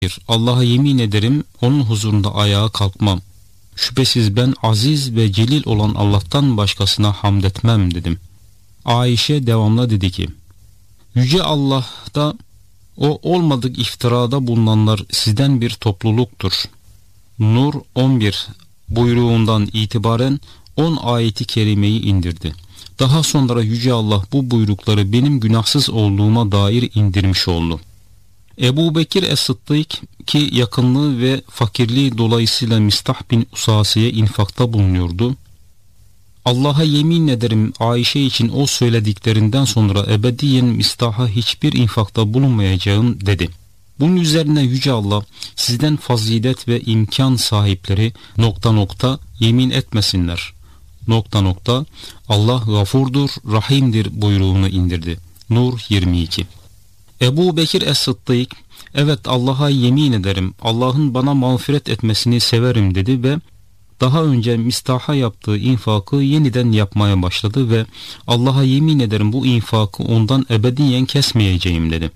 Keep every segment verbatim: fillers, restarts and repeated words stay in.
Allah'a yemin ederim onun huzurunda ayağa kalkmam. Şüphesiz ben aziz ve celil olan Allah'tan başkasına hamd etmem dedim. Ayşe devamla dedi ki, Yüce Allah'ta o olmadık iftirada bulunanlar sizden bir topluluktur. Nur on bir buyruğundan itibaren on ayeti kerimeyi indirdi. Daha sonra Yüce Allah bu buyrukları benim günahsız olduğuma dair indirmiş oldu. Ebu Bekir Es-Sıddık ki yakınlığı ve fakirliği dolayısıyla Mistah bin Usasi'ye infakta bulunuyordu. Allah'a yemin ederim Ayşe için o söylediklerinden sonra ebediyen Mistah'a hiçbir infakta bulunmayacağım dedi. Bunun üzerine Yüce Allah sizden fazilet ve imkan sahipleri nokta nokta yemin etmesinler. Nokta nokta Allah gafurdur, rahimdir buyruğunu indirdi. Nur yirmi iki. Ebu Bekir Es-Sıddık evet Allah'a yemin ederim Allah'ın bana mağfiret etmesini severim dedi ve daha önce Mistah'a yaptığı infakı yeniden yapmaya başladı ve Allah'a yemin ederim bu infakı ondan ebediyen kesmeyeceğim dedi.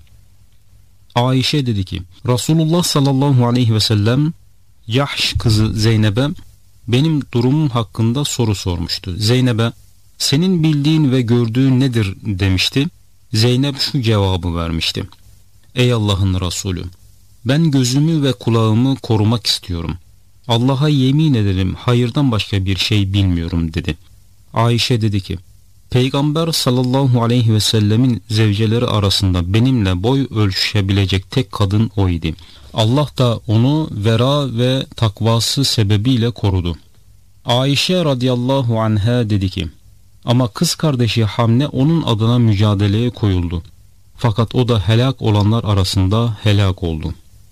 Ayşe dedi ki Resulullah sallallahu aleyhi ve sellem Yahş kızı Zeynep'e benim durumum hakkında soru sormuştu. Zeynep'e senin bildiğin ve gördüğün nedir demişti. Zeynep şu cevabı vermişti. Ey Allah'ın Resulü, ben gözümü ve kulağımı korumak istiyorum. Allah'a yemin ederim hayırdan başka bir şey bilmiyorum dedi. Ayşe dedi ki Peygamber sallallahu aleyhi ve sellemin zevceleri arasında benimle boy ölçüşebilecek tek kadın oydu. Allah da onu vera ve takvası sebebiyle korudu. Ayşe radıyallahu anha dedi ki ama kız kardeşi Hamne onun adına mücadeleye koyuldu. Fakat o da helak olanlar arasında helak oldu.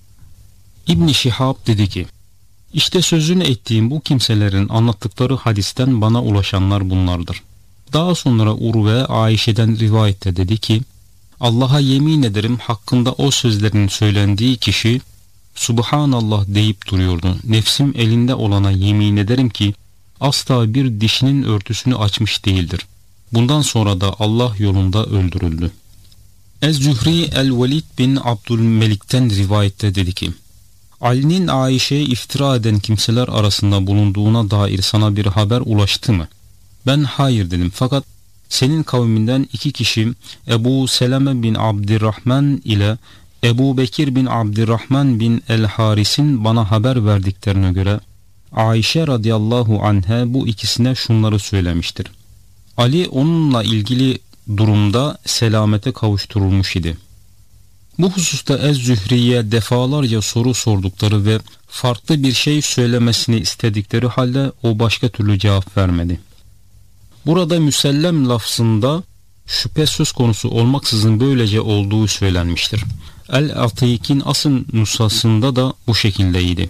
İbn-i Şihab dedi ki İşte sözünü ettiğim bu kimselerin anlattıkları hadisten bana ulaşanlar bunlardır. Daha sonra Urve Ayşe'den rivayette dedi ki Allah'a yemin ederim hakkında o sözlerin söylendiği kişi Subhanallah deyip duruyordu. Nefsim elinde olana yemin ederim ki asla bir dişinin örtüsünü açmış değildir. Bundan sonra da Allah yolunda öldürüldü. Ez-Zühri el-Velid bin Abdülmelik'ten rivayette dedi ki Ali'nin Ayşe'ye iftira eden kimseler arasında bulunduğuna dair sana bir haber ulaştı mı? Ben hayır dedim fakat senin kavminden iki kişi Ebu Seleme bin Abdurrahman ile Ebu Bekir bin Abdurrahman bin el-Haris'in bana haber verdiklerine göre Ayşe radıyallahu anha bu ikisine şunları söylemiştir. Ali onunla ilgili durumda selamete kavuşturulmuş idi. Bu hususta Ez-Zühri'ye defalarca soru sordukları ve farklı bir şey söylemesini istedikleri halde o başka türlü cevap vermedi. Burada müsellem lafzında şüphe söz konusu olmaksızın böylece olduğu söylenmiştir. El-Atik'in asıl nusasında da bu şekildeydi.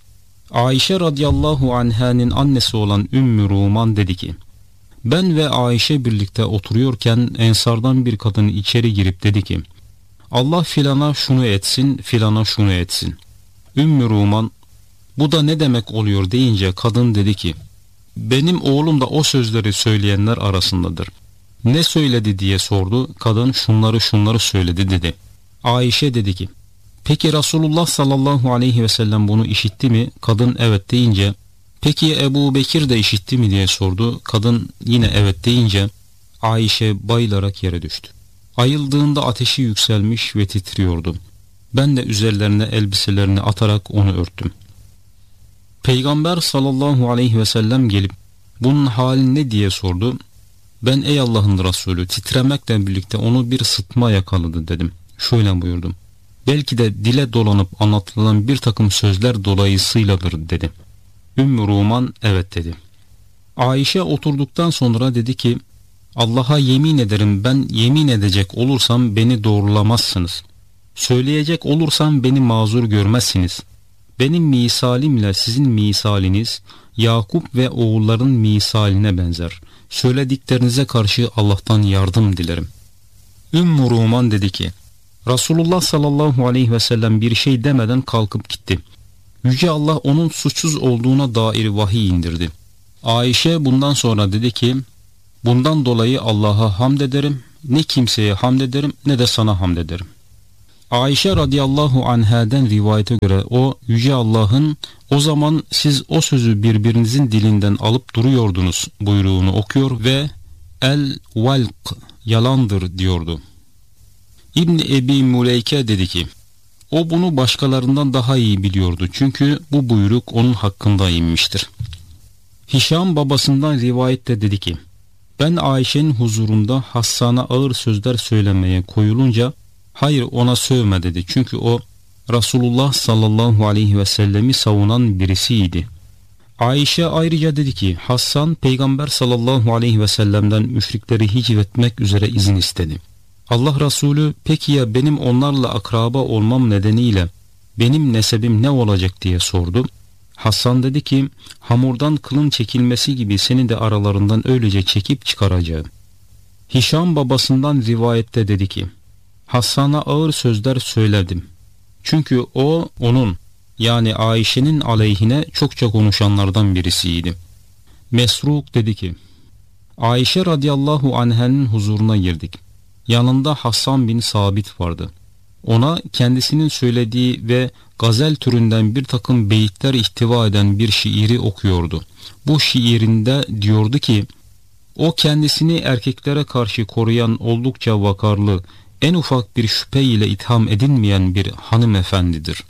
Ayşe radıyallahu anh'ın annesi olan Ümmü Ruman dedi ki ben ve Ayşe birlikte oturuyorken ensardan bir kadın içeri girip dedi ki Allah filana şunu etsin, filana şunu etsin. Ümmü Ruman bu da ne demek oluyor deyince kadın dedi ki benim oğlum da o sözleri söyleyenler arasındadır. Ne söyledi diye sordu. Kadın şunları şunları söyledi dedi. Ayşe dedi ki peki Resulullah sallallahu aleyhi ve sellem bunu işitti mi? Kadın evet deyince peki Ebu Bekir de işitti mi diye sordu. Kadın yine evet deyince Ayşe bayılarak yere düştü. Ayıldığında ateşi yükselmiş ve titriyordu. Ben de üzerlerine elbiselerini atarak onu örttüm. Peygamber sallallahu aleyhi ve sellem gelip bunun hali ne diye sordu. Ben ey Allah'ın Resulü titremekle birlikte onu bir sıtma yakaladı dedim. Şöyle buyurdum. Belki de dile dolanıp anlatılan bir takım sözler dolayısıyladır dedi. Ümmü Ruman evet dedi. Ayşe oturduktan sonra dedi ki Allah'a yemin ederim ben yemin edecek olursam beni doğrulamazsınız. Söyleyecek olursam beni mazur görmezsiniz. Benim misalimle sizin misaliniz Yakup ve oğulların misaline benzer. Söylediklerinize karşı Allah'tan yardım dilerim. Ümmü Ruman dedi ki Resulullah sallallahu aleyhi ve sellem bir şey demeden kalkıp gitti. Yüce Allah onun suçsuz olduğuna dair vahiy indirdi. Ayşe bundan sonra dedi ki bundan dolayı Allah'a hamd ederim, ne kimseye hamd ederim ne de sana hamd ederim. Ayşe radıyallahu anha'den rivayete göre o Yüce Allah'ın o zaman siz o sözü birbirinizin dilinden alıp duruyordunuz buyruğunu okuyor ve el valk yalandır diyordu. İbn Ebi Muleyke dedi ki o bunu başkalarından daha iyi biliyordu çünkü bu buyruk onun hakkında inmiştir. Hişam babasından rivayette dedi ki ben Ayşe'nin huzurunda Hassan'a ağır sözler söylemeye koyulunca hayır ona sövme dedi çünkü o Resulullah sallallahu aleyhi ve sellemi savunan birisiydi. Ayşe ayrıca dedi ki Hassan Peygamber sallallahu aleyhi ve sellem'den müşrikleri hicvetmek üzere izin istedi. Allah Resulü peki ya benim onlarla akraba olmam nedeniyle benim nesebim ne olacak diye sordu. Hassan dedi ki hamurdan kılın çekilmesi gibi seni de aralarından öylece çekip çıkaracağım. Hişam babasından rivayette dedi ki Hassan'a ağır sözler söyledim. Çünkü o onun yani Ayşe'nin aleyhine çokça konuşanlardan birisiydi. Mesruk dedi ki Ayşe radıyallahu anh'ın huzuruna girdik. Yanında Hassan bin Sabit vardı. Ona kendisinin söylediği ve gazel türünden bir takım beyitler ihtiva eden bir şiiri okuyordu. Bu şiirinde diyordu ki o kendisini erkeklere karşı koruyan oldukça vakarlı, en ufak bir şüphe ile itham edilmeyen bir hanımefendidir.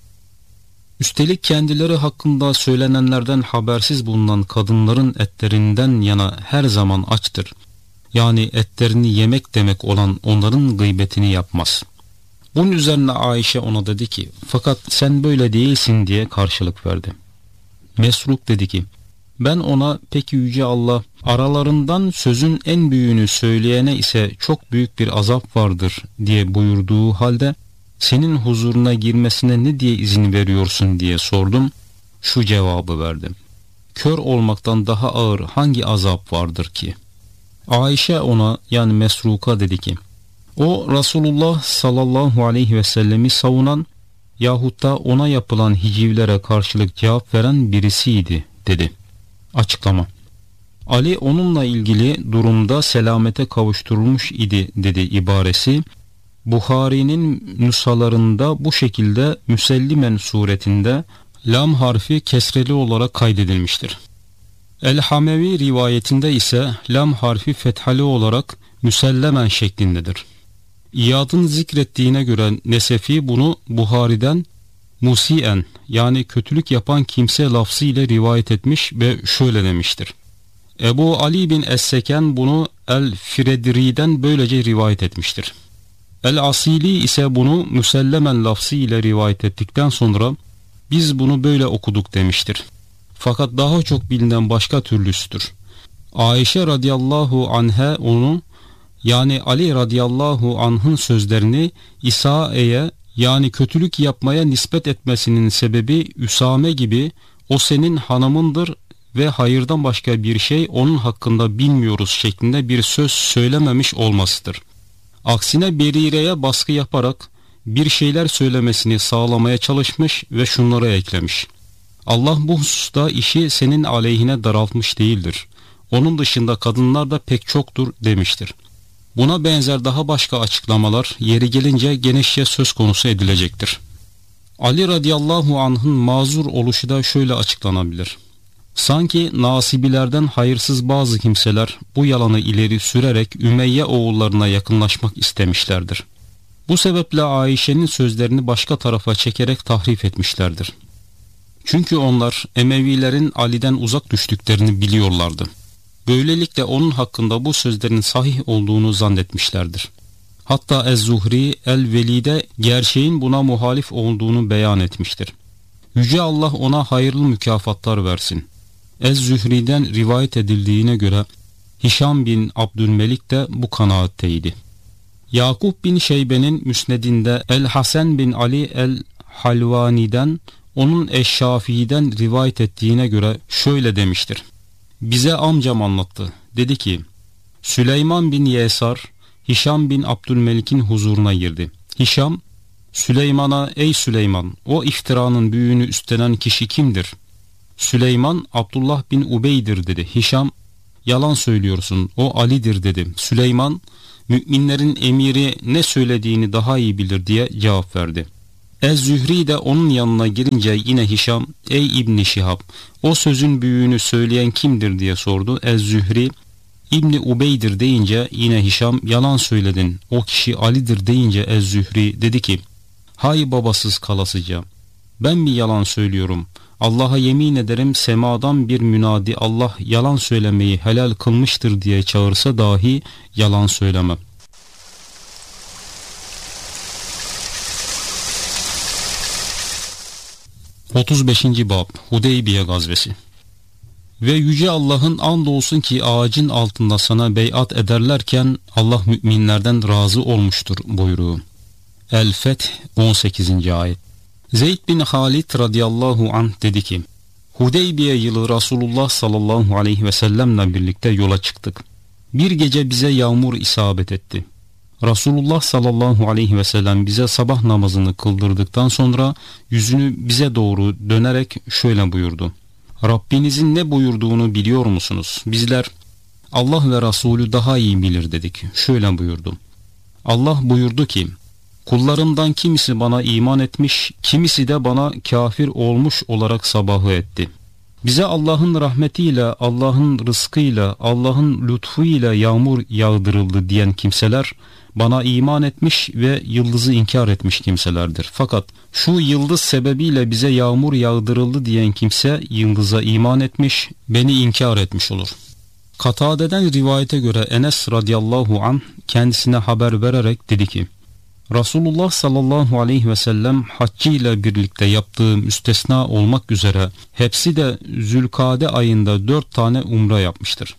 Üstelik kendileri hakkında söylenenlerden habersiz bulunan kadınların etlerinden yana her zaman açtır. Yani etlerini yemek demek olan onların gıybetini yapmaz. Bunun üzerine Ayşe ona dedi ki fakat sen böyle değilsin diye karşılık verdi. Mesruk dedi ki ben ona peki Yüce Allah aralarından sözün en büyüğünü söyleyene ise çok büyük bir azap vardır diye buyurduğu halde senin huzuruna girmesine ne diye izin veriyorsun diye sordum. Şu cevabı verdim. Kör olmaktan daha ağır hangi azap vardır ki? Ayşe ona yani Mesruk'a dedi ki o Resulullah sallallahu aleyhi ve sellemi savunan yahut da ona yapılan hicivlere karşılık cevap veren birisiydi dedi. Açıklama. Ali onunla ilgili durumda selamete kavuşturulmuş idi dedi ibaresi Buhari'nin nüshalarında bu şekilde müsellimen suretinde lam harfi kesreli olarak kaydedilmiştir. El-Hamevi rivayetinde ise lam harfi fethali olarak müsellemen şeklindedir. İyad'ın zikrettiğine göre Nesefi bunu Buhari'den musiyen yani kötülük yapan kimse lafzı ile rivayet etmiş ve şöyle demiştir. Ebu Ali bin Es-Seken bunu El-Firedri'den böylece rivayet etmiştir. El-Asili ise bunu müsellemen lafzı ile rivayet ettikten sonra biz bunu böyle okuduk demiştir. Fakat daha çok bilinen başka türlüsüdür. Ayşe radıyallahu anha onu yani Ali radıyallahu anh'ın sözlerini İsa'ye yani kötülük yapmaya nispet etmesinin sebebi Üsame gibi o senin hanımındır ve hayırdan başka bir şey onun hakkında bilmiyoruz şeklinde bir söz söylememiş olmasıdır. Aksine Berire'ye baskı yaparak bir şeyler söylemesini sağlamaya çalışmış ve şunları eklemiş. Allah bu hususta işi senin aleyhine daraltmış değildir. Onun dışında kadınlar da pek çoktur demiştir. Buna benzer daha başka açıklamalar yeri gelince genişçe söz konusu edilecektir. Ali radıyallahu anh'ın mazur oluşu da şöyle açıklanabilir. Sanki nasibilerden hayırsız bazı kimseler bu yalanı ileri sürerek Ümeyye oğullarına yakınlaşmak istemişlerdir. Bu sebeple Ayşe'nin sözlerini başka tarafa çekerek tahrif etmişlerdir. Çünkü onlar Emevilerin Ali'den uzak düştüklerini biliyorlardı. Böylelikle onun hakkında bu sözlerin sahih olduğunu zannetmişlerdir. Hatta Ez-Zuhri El-Velid'e gerçeğin buna muhalif olduğunu beyan etmiştir. Yüce Allah ona hayırlı mükafatlar versin. Ez-Zühri'den rivayet edildiğine göre Hişam bin Abdülmelik de bu kanaatteydi. Yakup bin Şeybe'nin müsnedinde El-Hasen bin Ali El-Halvani'den onun Eşşafi'den rivayet ettiğine göre şöyle demiştir. Bize amcam anlattı. Dedi ki Süleyman bin Yesar Hişam bin Abdülmelik'in huzuruna girdi. Hişam Süleyman'a ey Süleyman o iftiranın büyüğünü üstlenen kişi kimdir? Süleyman Abdullah bin Ubey'dir dedi. Hişam yalan söylüyorsun o Ali'dir dedi. Süleyman müminlerin emiri ne söylediğini daha iyi bilir diye cevap verdi. Ez-Zühri de onun yanına girince yine Hişam, ey İbn Şihab, o sözün büyüğünü söyleyen kimdir diye sordu. Ez-Zühri, İbni Ubeydir deyince yine Hişam, yalan söyledin, o kişi Ali'dir deyince Ez-Zühri dedi ki, hay babasız kalasıca, ben mi yalan söylüyorum? Allah'a yemin ederim semadan bir münadi Allah yalan söylemeyi helal kılmıştır diye çağırsa dahi yalan söylemem. otuz beşinci Bab Hudeybiye Gazvesi. Ve Yüce Allah'ın andolsun ki ağacın altında sana beyat ederlerken Allah müminlerden razı olmuştur buyruğu. El-Feth on sekizinci ayet. Zeyd bin Halid radıyallahu anh dedi ki, Hudeybiye yılı Resulullah sallallahu aleyhi ve sellemle birlikte yola çıktık. Bir gece bize yağmur isabet etti. Resulullah sallallahu aleyhi ve sellem bize sabah namazını kıldırdıktan sonra yüzünü bize doğru dönerek şöyle buyurdu. Rabbinizin ne buyurduğunu biliyor musunuz? Bizler Allah ve Resulü daha iyi bilir dedik. Şöyle buyurdu. Allah buyurdu ki, kullarımdan kimisi bana iman etmiş, kimisi de bana kafir olmuş olarak sabahı etti. Bize Allah'ın rahmetiyle, Allah'ın rızkıyla, Allah'ın lütfuyla yağmur yağdırıldı diyen kimseler, bana iman etmiş ve yıldızı inkar etmiş kimselerdir. Fakat şu yıldız sebebiyle bize yağmur yağdırıldı diyen kimse yıldıza iman etmiş, beni inkar etmiş olur. Katade'den rivayete göre Enes radıyallahu anh kendisine haber vererek dedi ki, Resulullah sallallahu aleyhi ve sellem haccı ile birlikte yaptığı müstesna olmak üzere hepsi de Zülkade ayında dört tane umre yapmıştır.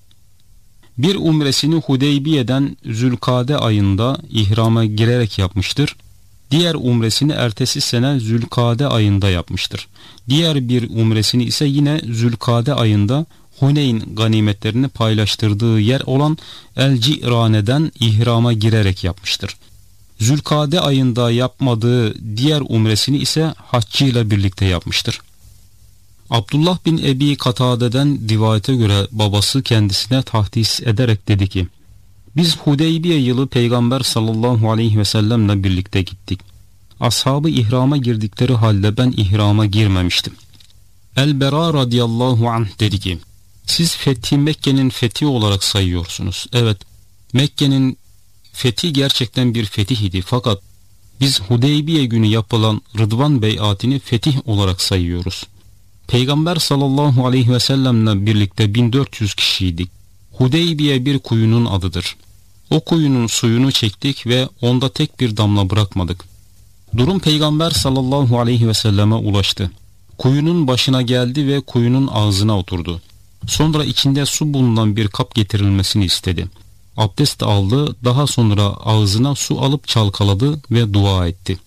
Bir umresini Hudeybiye'den Zülkade ayında ihrama girerek yapmıştır. Diğer umresini ertesi sene Zülkade ayında yapmıştır. Diğer bir umresini ise yine Zülkade ayında Huneyn ganimetlerini paylaştırdığı yer olan El-Cirane'den ihrama girerek yapmıştır. Zülkade ayında yapmadığı diğer umresini ise haccıyla birlikte yapmıştır. Abdullah bin Ebi Katade'den rivayete göre babası kendisine tahdis ederek dedi ki, biz Hudeybiye yılı Peygamber sallallahu aleyhi ve sellemle birlikte gittik. Ashabı ihrama girdikleri halde ben ihrama girmemiştim. El-Bera radıyallahu anh dedi ki, siz fethi Mekke'nin fethi olarak sayıyorsunuz. Evet, Mekke'nin fethi gerçekten bir fetih idi, fakat biz Hudeybiye günü yapılan Rıdvan beyatini fetih olarak sayıyoruz. Peygamber sallallahu aleyhi ve sellemle birlikte bin dört yüz kişiydik. Hudeybiye bir kuyunun adıdır. O kuyunun suyunu çektik ve onda tek bir damla bırakmadık. Durum Peygamber sallallahu aleyhi ve selleme ulaştı. Kuyunun başına geldi ve kuyunun ağzına oturdu. Sonra içinde su bulunan bir kap getirilmesini istedi. Abdest aldı, daha sonra ağzına su alıp çalkaladı ve dua etti.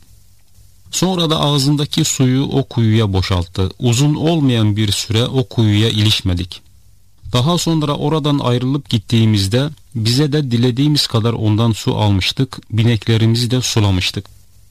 Sonra da ağzındaki suyu o kuyuya boşalttı. Uzun olmayan bir süre o kuyuya ilişmedik. Daha sonra oradan ayrılıp gittiğimizde bize de dilediğimiz kadar ondan su almıştık, bineklerimizi de sulamıştık.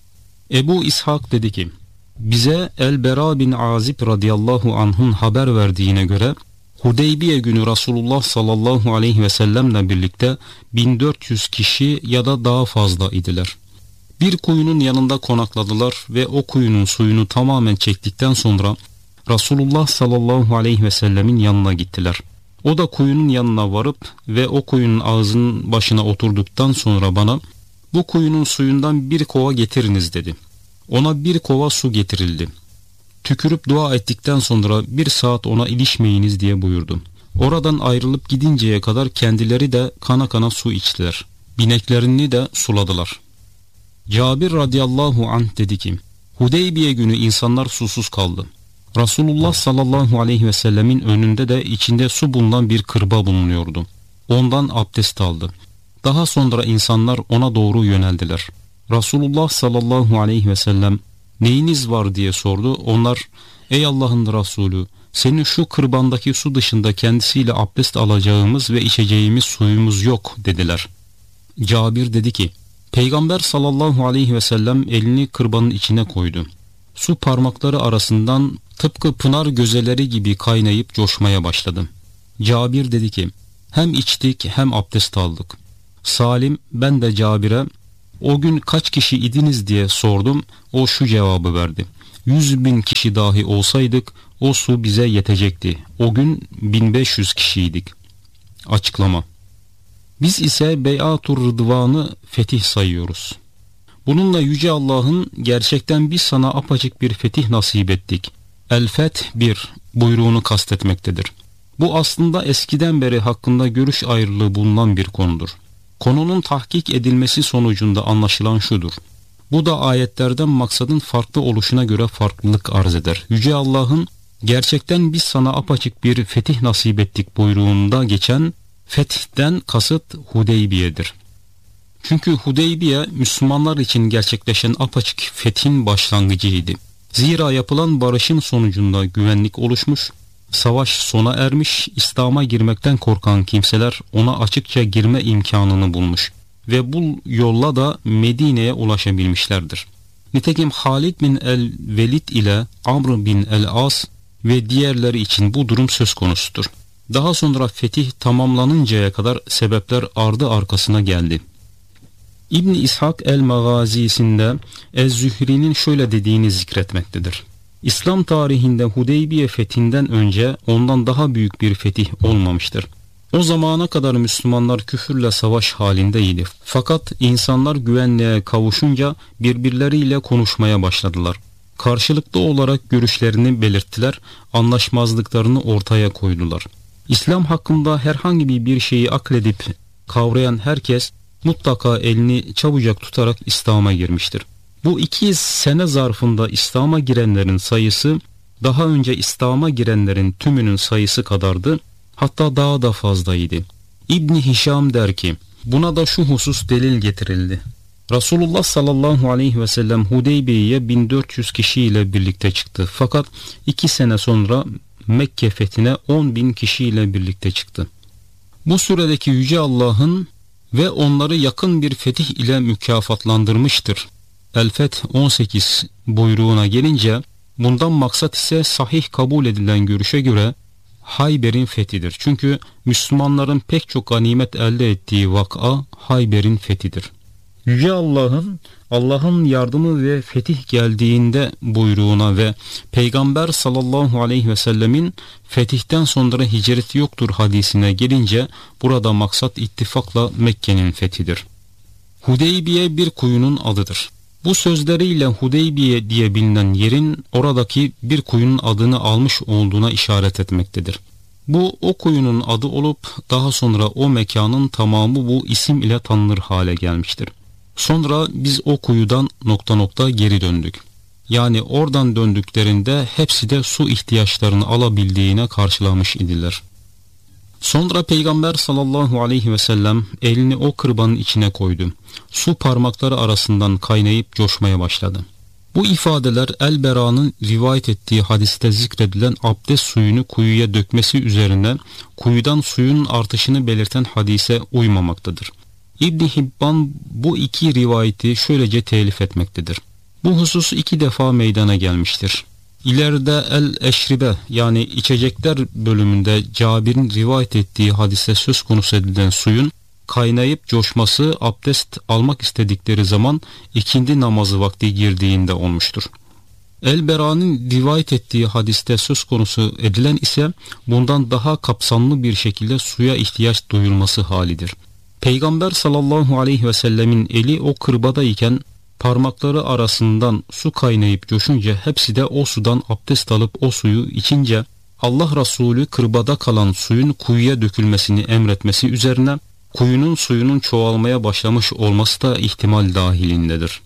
Ebu İshak dedi ki, bize El-Bera bin Azib radıyallahu anh'ın haber verdiğine göre Hudeybiye günü Resulullah sallallahu aleyhi ve sellemle birlikte bin dört yüz kişi ya da daha fazla idiler. Bir kuyunun yanında konakladılar ve o kuyunun suyunu tamamen çektikten sonra Resulullah sallallahu aleyhi ve sellemin yanına gittiler. O da kuyunun yanına varıp ve o kuyunun ağzının başına oturduktan sonra bana, bu kuyunun suyundan bir kova getiriniz dedi. Ona bir kova su getirildi. Tükürüp dua ettikten sonra bir saat ona ilişmeyiniz diye buyurdu. Oradan ayrılıp gidinceye kadar kendileri de kana kana su içtiler. Bineklerini de suladılar. Cabir radıyallahu anh dedi ki, Hudeybiye günü insanlar susuz kaldı. Resulullah sallallahu aleyhi ve sellemin önünde de içinde su bulunan bir kırba bulunuyordu. Ondan abdest aldı. Daha sonra insanlar ona doğru yöneldiler. Resulullah sallallahu aleyhi ve sellem neyiniz var diye sordu. Onlar, ey Allah'ın Resulü, senin şu kırbandaki su dışında kendisiyle abdest alacağımız ve içeceğimiz suyumuz yok dediler. Cabir dedi ki, Peygamber sallallahu aleyhi ve sellem elini kırbanın içine koydu. Su parmakları arasından tıpkı pınar gözeleri gibi kaynayıp coşmaya başladı. Cabir dedi ki, hem içtik hem abdest aldık. Salim, ben de Cabir'e o gün kaç kişi idiniz diye sordum. O şu cevabı verdi: yüz bin kişi dahi olsaydık o su bize yetecekti. O gün bin beş yüz kişiydik. Açıklama: biz ise Beyat-ur Rıdvan'ı fetih sayıyoruz. Bununla Yüce Allah'ın gerçekten biz sana apaçık bir fetih nasip ettik, El-Feth bir buyruğunu kastetmektedir. Bu aslında eskiden beri hakkında görüş ayrılığı bulunan bir konudur. Konunun tahkik edilmesi sonucunda anlaşılan şudur: bu da ayetlerden maksadın farklı oluşuna göre farklılık arz eder. Yüce Allah'ın gerçekten biz sana apaçık bir fetih nasip ettik buyruğunda geçen fetihten kasıt Hudeybiye'dir. Çünkü Hudeybiye Müslümanlar için gerçekleşen apaçık fethin başlangıcıydı. Zira yapılan barışın sonucunda güvenlik oluşmuş, savaş sona ermiş, İslam'a girmekten korkan kimseler ona açıkça girme imkanını bulmuş ve bu yolla da Medine'ye ulaşabilmişlerdir. Nitekim Halid bin el-Velid ile Amr bin el-As ve diğerleri için bu durum söz konusudur. Daha sonra fetih tamamlanıncaya kadar sebepler ardı arkasına geldi. İbn İshak el-Magazisi'nde Ez-Zühri'nin şöyle dediğini zikretmektedir: İslam tarihinde Hudeybiye fethinden önce ondan daha büyük bir fetih olmamıştır. O zamana kadar Müslümanlar küfürle savaş halindeydi. Fakat insanlar güvenliğe kavuşunca birbirleriyle konuşmaya başladılar. Karşılıklı olarak görüşlerini belirttiler, anlaşmazlıklarını ortaya koydular. İslam hakkında herhangi bir şeyi akledip kavrayan herkes mutlaka elini çabucak tutarak İslam'a girmiştir. Bu iki sene zarfında İslam'a girenlerin sayısı daha önce İslam'a girenlerin tümünün sayısı kadardı, hatta daha da fazlaydı. İbn Hişam der ki, buna da şu husus delil getirildi: Resulullah sallallahu aleyhi ve sellem Hudeybiye'ye bin dört yüz kişiyle birlikte çıktı. Fakat iki sene sonra Mekke fethine on bin kişiyle birlikte çıktı. Bu süredeki Yüce Allah'ın ve onları yakın bir fetih ile mükafatlandırmıştır. El-Feth on sekiz buyruğuna gelince bundan maksat ise sahih kabul edilen görüşe göre Hayber'in fethidir. Çünkü Müslümanların pek çok ganimet elde ettiği vak'a Hayber'in fethidir. Yüce Allah'ın Allah'ın yardımı ve fetih geldiğinde buyruğuna ve Peygamber sallallahu aleyhi ve sellemin fetihten sonra hicreti yoktur hadisine gelince burada maksat ittifakla Mekke'nin fethidir. Hudeybiye bir kuyunun adıdır. Bu sözleriyle Hudeybiye diye bilinen yerin oradaki bir kuyunun adını almış olduğuna işaret etmektedir. Bu o kuyunun adı olup daha sonra o mekanın tamamı bu isim ile tanınır hale gelmiştir. Sonra biz o kuyudan nokta nokta geri döndük. Yani oradan döndüklerinde hepsi de su ihtiyaçlarını alabildiğine karşılamış idiler. Sonra Peygamber sallallahu aleyhi ve sellem elini o kırbanın içine koydu. Su parmakları arasından kaynayıp coşmaya başladı. Bu ifadeler El-Bera'nın rivayet ettiği hadiste zikredilen abdest suyunu kuyuya dökmesi üzerine kuyudan suyun artışını belirten hadise uymamaktadır. İbn Hibban bu iki rivayeti şöylece telif etmektedir: bu husus iki defa meydana gelmiştir. İleride El-Eşribe yani içecekler bölümünde Cabir'in rivayet ettiği hadise söz konusu edilen suyun kaynayıp coşması abdest almak istedikleri zaman ikindi namazı vakti girdiğinde olmuştur. El-Bera'nın rivayet ettiği hadiste söz konusu edilen ise bundan daha kapsamlı bir şekilde suya ihtiyaç duyulması halidir. Peygamber sallallahu aleyhi ve sellemin eli o kırbadayken parmakları arasından su kaynayıp coşunca hepsi de o sudan abdest alıp o suyu içince Allah Resulü kırbada kalan suyun kuyuya dökülmesini emretmesi üzerine kuyunun suyunun çoğalmaya başlamış olması da ihtimal dahilindedir.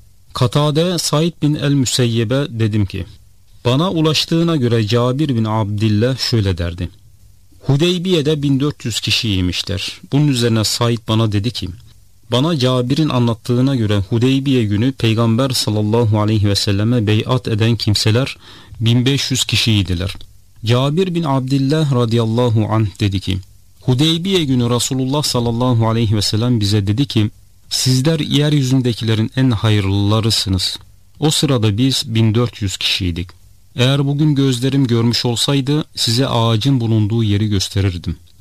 Katade Said bin el-Müseyyeb'e dedim ki, bana ulaştığına göre Cabir bin Abdillah şöyle derdi: Hudeybiye'de bin dört yüz kişiymişler. Bunun üzerine Said bana dedi ki, bana Cabir'in anlattığına göre Hudeybiye günü Peygamber sallallahu aleyhi ve selleme beyat eden kimseler bin beş yüz kişiydiler. Cabir bin Abdillah radıyallahu anh dedi ki, Hudeybiye günü Resulullah sallallahu aleyhi ve sellem bize dedi ki, sizler yeryüzündekilerin en hayırlılarısınız. O sırada biz bin dört yüz kişiydik. Eğer bugün gözlerim görmüş olsaydı size ağacın bulunduğu yeri gösterirdim.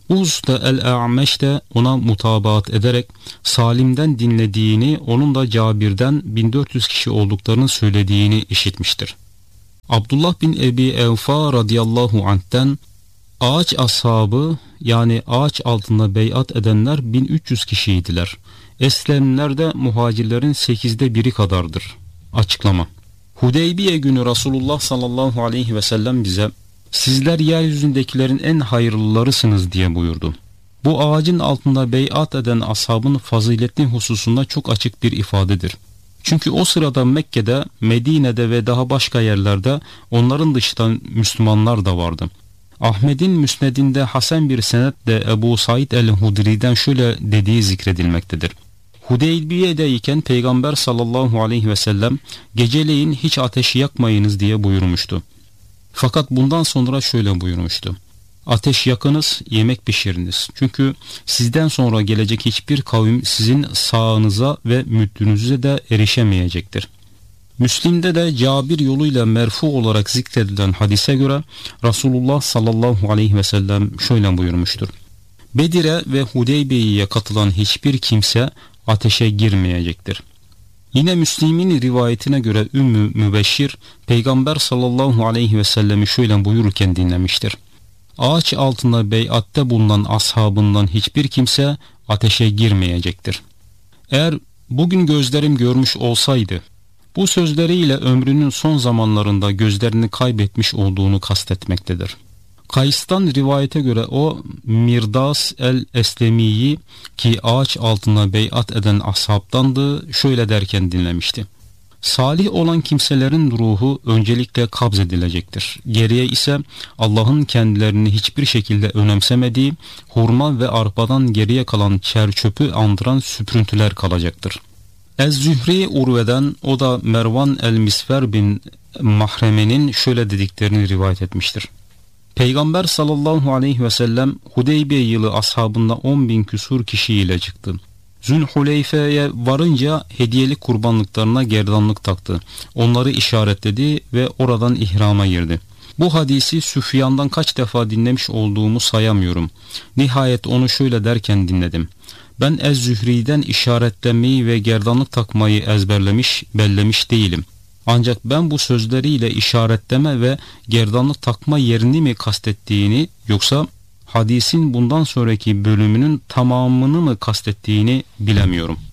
Bu hususta El-A'meş de ona mutabaat ederek Salim'den dinlediğini, onun da Cabir'den bin dört yüz kişi olduklarını söylediğini işitmiştir. Abdullah bin Ebi Evfa radıyallahu anh'ten ağaç ashabı, yani ağaç altında beyat edenler bin üç yüz kişiydiler. Eslemler de muhacirlerin sekizde biri kadardır. Açıklama: Hudeybiye günü Resulullah sallallahu aleyhi ve sellem bize sizler yeryüzündekilerin en hayırlılarısınız diye buyurdu. Bu ağacın altında beyat eden ashabın faziletli hususunda çok açık bir ifadedir. Çünkü o sırada Mekke'de, Medine'de ve daha başka yerlerde onların dışında Müslümanlar da vardı. Ahmet'in müsnedinde hasen bir senetle Ebu Said el-Hudri'den şöyle dediği zikredilmektedir. Hudeybiye'deyken Peygamber sallallahu aleyhi ve sellem geceleyin hiç ateşi yakmayınız diye buyurmuştu. Fakat bundan sonra şöyle buyurmuştu: ateş yakınız, yemek pişiriniz. Çünkü sizden sonra gelecek hiçbir kavim sizin sağınıza ve müddünüze de erişemeyecektir. Müslim'de de Cabir yoluyla merfu olarak zikredilen hadise göre Resulullah sallallahu aleyhi ve sellem şöyle buyurmuştur: Bedir'e ve Hudeybiye'ye katılan hiçbir kimse ateşe girmeyecektir. Yine Müslim'in rivayetine göre Ümmü Mübeşşir Peygamber sallallahu aleyhi ve sellemi şöyle buyururken dinlemiştir: ağaç altında beyatte bulunan ashabından hiçbir kimse ateşe girmeyecektir. Eğer bugün gözlerim görmüş olsaydı, bu sözleriyle ömrünün son zamanlarında gözlerini kaybetmiş olduğunu kastetmektedir. Kays'tan rivayete göre o Mirdas el-Eslemi'yi, ki ağaç altına beyat eden ashabtandı, şöyle derken dinlemişti: salih olan kimselerin ruhu öncelikle kabz edilecektir. Geriye ise Allah'ın kendilerini hiçbir şekilde önemsemediği hurma ve arpadan geriye kalan çer çöpü andıran süprüntüler kalacaktır. Ez-Zühri Urve'den, o da Mervan el-Misfer bin Mahreme'nin şöyle dediklerini rivayet etmiştir. Peygamber sallallahu aleyhi ve sellem Hudeybiye yılı ashabında on bin küsur kişiyle çıktı. Zülhuleyfe'ye varınca hediyelik kurbanlıklarına gerdanlık taktı. Onları işaretledi ve oradan ihrama girdi. Bu hadisi Süfyan'dan kaç defa dinlemiş olduğumu sayamıyorum. Nihayet onu şöyle derken dinledim: ben Ez-Zühri'den işaretlemeyi ve gerdanlık takmayı ezberlemiş, bellemiş değilim. Ancak ben bu sözleriyle işaretleme ve gerdanlık takma yerini mi kastettiğini, yoksa hadisin bundan sonraki bölümünün tamamını mı kastettiğini bilemiyorum.